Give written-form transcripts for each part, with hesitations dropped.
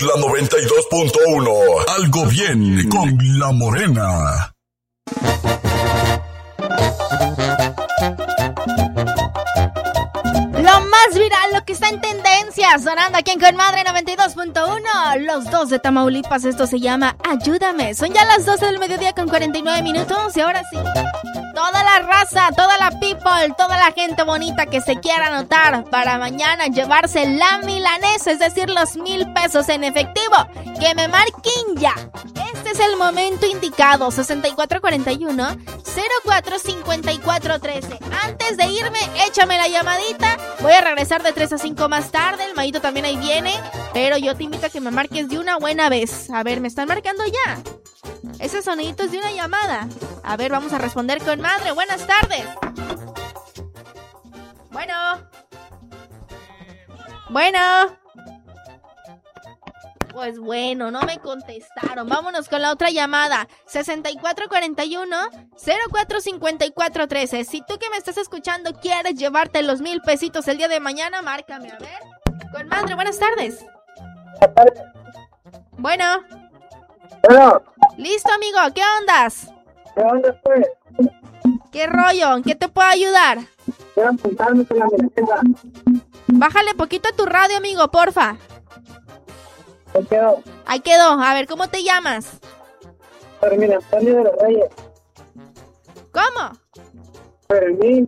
por la 92.1. Algo bien con la morena. Lo más viral, lo que está en tendencia, sonando aquí en Con Madre 92.1. Los dos de Tamaulipas, esto se llama Ayúdame. Son ya las 12 del mediodía con 49 minutos y ahora sí, toda la raza, toda la people, toda la gente bonita que se quiera anotar para mañana llevarse la milanesa, es decir, los 1,000 pesos en efectivo, que me marquen ya. Este es el momento indicado, 6441-045413. Antes de irme, échame la llamadita. Voy a regresar de 3 a 5 más tarde. El Mayito también ahí viene. Pero yo te invito a que me marques de una buena vez. A ver, me están marcando ya. Ese sonidito es de una llamada. A ver, vamos a responder con madre. Buenas tardes. Bueno. Pues bueno, no me contestaron. Vámonos con la otra llamada. 6441-045413. Si tú que me estás escuchando quieres llevarte los 1,000 pesitos el día de mañana, márcame, a ver. Con madre, buenas tardes. Bueno. Listo, amigo, ¿qué ondas? ¿Qué onda, pues? ¿Qué rollo? ¿En qué te puedo ayudar? Quiero apuntarme con la milanesa. Bájale poquito a tu radio, amigo, porfa. ¿Qué quedó? Ahí quedó. A ver, ¿cómo te llamas? Fermín Antonio de los Reyes. ¿Cómo? Fermín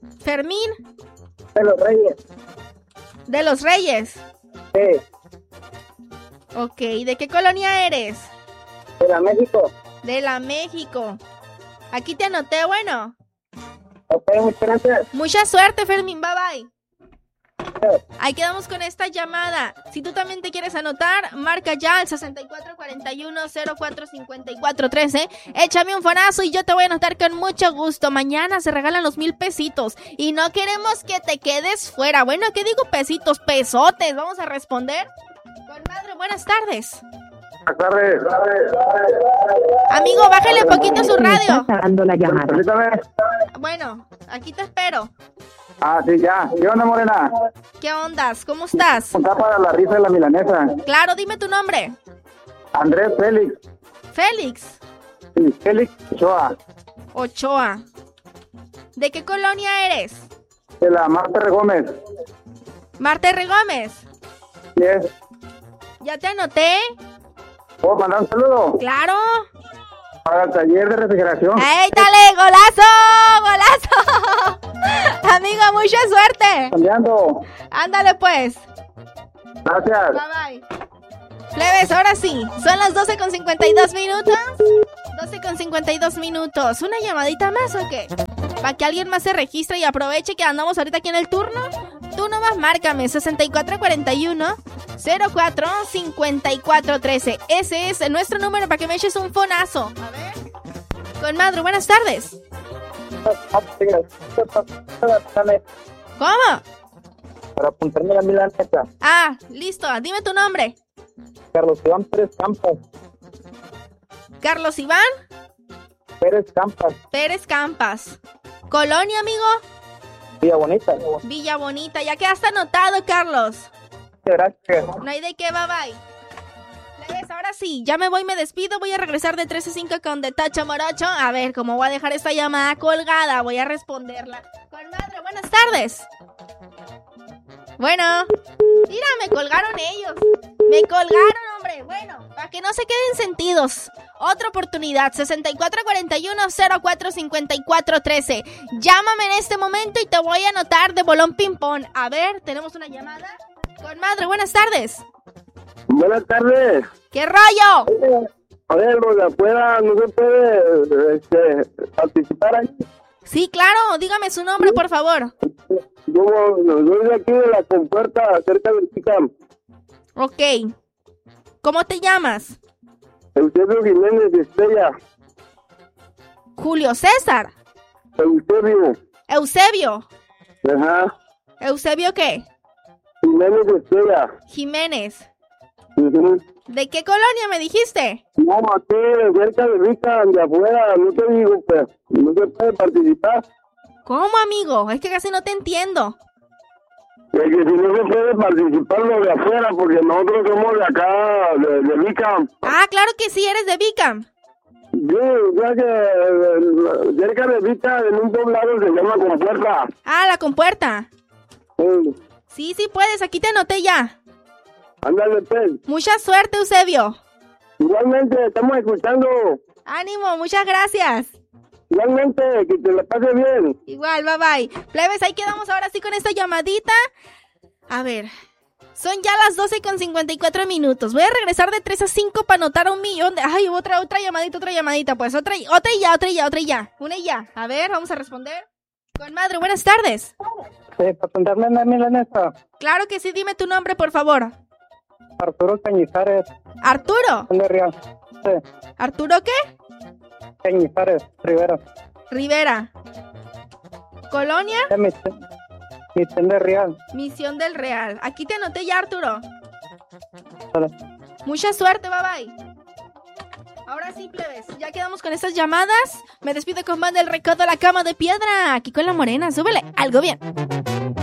de los Reyes. De los Reyes. Sí. Ok, ¿de qué colonia eres? De la México. De la México. Aquí te anoté, bueno. Ok, muchas gracias. Mucha suerte, Fermín, bye bye. Ahí quedamos con esta llamada. Si tú también te quieres anotar, marca ya al 6441-045413. Échame un fonazo y yo te voy a anotar con mucho gusto. Mañana se regalan los 1,000 pesitos y no queremos que te quedes fuera. Bueno, ¿qué digo pesitos? Pesotes. Vamos a responder. Con madre, buenas tardes. Buenas tardes. Amigo, bájale poquito su radio. Está dando la llamada. Permítame. Bueno, aquí te espero. Ah, sí, ya. ¿Qué onda, morena? ¿Qué ondas? ¿Cómo estás? Está para la rifa de la milanesa. Claro, dime tu nombre. Andrés Félix. Félix Sí, Félix Ochoa. Ochoa. ¿De qué colonia eres? De la Marta R. Gómez. Marta R. Gómez. Sí es. ¿Ya te anoté? ¿Puedo mandar un saludo? ¡Claro! Para el taller de refrigeración. ¡Ey, dale! ¡Golazo! ¡Golazo! Amigo, mucha suerte. Cambiando. Ándale, pues. Gracias. Bye, bye. Plebes, ahora sí. Son las 12:52 minutos. 12:52 minutos. ¿Una llamadita más o qué? Para que alguien más se registre y aproveche que andamos ahorita aquí en el turno. Tú nomás márcame 6441-045413. Ese es nuestro número para que me eches un fonazo. A ver. Con madre, buenas tardes. ¿Cómo? Para apuntarme la milanesa. Ah, listo. Dime tu nombre. Carlos Iván Pérez Campas. Carlos Iván Pérez Campas. Pérez Campas. Colonia, amigo. Villa Bonita. Villa Bonita. Ya quedaste anotado, Carlos. Gracias. No hay de qué, bye bye. Plebes, ahora sí, ya me voy, me despido. Voy a regresar de 3 a 5 con De Tacho Morocho. A ver, como voy a dejar esta llamada colgada, voy a responderla. Con madre, buenas tardes. Bueno. Mira, me colgaron ellos. Me colgaron, hombre. Bueno, para que no se queden sentidos. Otra oportunidad, 6441-045413. Llámame en este momento y te voy a anotar de bolón ping-pong. A ver, tenemos una llamada. Con madre, buenas tardes. Buenas tardes. ¿Qué rollo? Oye, Rosa, no se puede participar ahí. Sí, claro, dígame su nombre, por favor. Yo soy de aquí de la Compuerta, cerca del Picam. Ok. ¿Cómo te llamas? Eusebio Jiménez de Estrella. Julio César. Eusebio. Eusebio. Ajá. ¿Eusebio qué? Jiménez de Estrella. Jiménez. Uh-huh. ¿De qué colonia me dijiste? No, aquí, cerca de Rica, de afuera, no te digo, pues, no se puede participar. ¿Cómo, amigo? Es que casi no te entiendo. De que si no se puede participar lo de afuera, porque nosotros somos de acá, de Vicam. Ah, claro que sí, eres de Vicam. Sí, ya que cerca de Vicam, en un poblado se llama Compuerta. Ah, la compuerta. Sí. Sí, puedes, aquí te anoté ya. Ándale, pues. Mucha suerte, Eusebio. Igualmente, estamos escuchando. Ánimo, muchas gracias. Igualmente, que te la pase bien. Igual, bye bye. Plebes, ahí quedamos ahora sí con esta llamadita. A ver, son ya las 12:54 minutos. Voy a regresar de 3 a 5 para anotar a 1,000,000 de... Ay, otra llamadita, pues. Otra y ya. Una y ya. A ver, vamos a responder. Con madre, buenas tardes. Sí, para apuntarme a mi la neta. Claro que sí, dime tu nombre, por favor. Arturo Cañizares. ¿Arturo? De Real. Sí, ¿Arturo qué? Cañizares, Rivera. Rivera. ¿Colonia? Misión de Real. Misión del Real. Aquí te anoté ya, Arturo. Vale. Mucha suerte, bye bye. Ahora sí, plebes, ya quedamos con estas llamadas. Me despido con más del recodo a la cama de piedra. Aquí con la morena, súbele, algo bien.